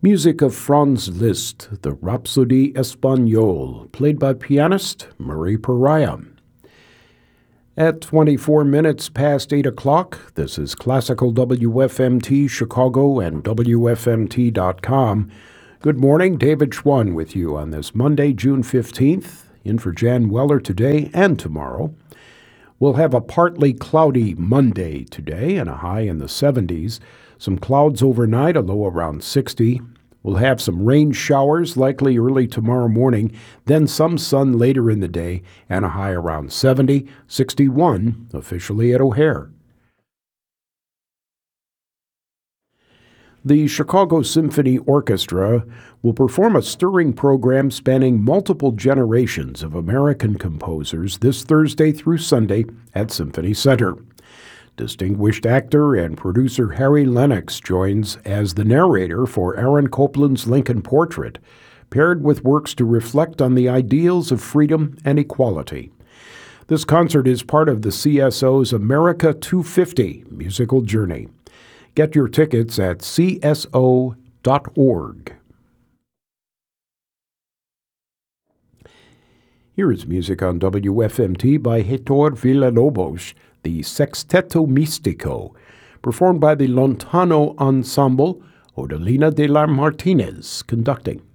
Music of Franz Liszt, the Rhapsodie Espagnole, played by pianist Murray Pariah. At 24 minutes past 8 o'clock, this is Classical WFMT Chicago and WFMT.com. Good morning, David Schwann with you on this Monday, June 15th, in for Jan Weller today and tomorrow. We'll have a partly cloudy Monday today and a high in the 70s. Some clouds overnight, a low around 60. We'll have some rain showers likely early tomorrow morning, then some sun later in the day, and a high around 70, 61 officially at O'Hare. The Chicago Symphony Orchestra will perform a stirring program spanning multiple generations of American composers this Thursday through Sunday at Symphony Center. Distinguished actor and producer Harry Lennox joins as the narrator for Aaron Copland's Lincoln Portrait, paired with works to reflect on the ideals of freedom and equality. This concert is part of the CSO's America 250 musical journey. Get your tickets at cso.org. Here is music on WFMT by Heitor Villa-Lobos, the Sexteto Místico, performed by the Lontano Ensemble, Odalina de la Martinez conducting.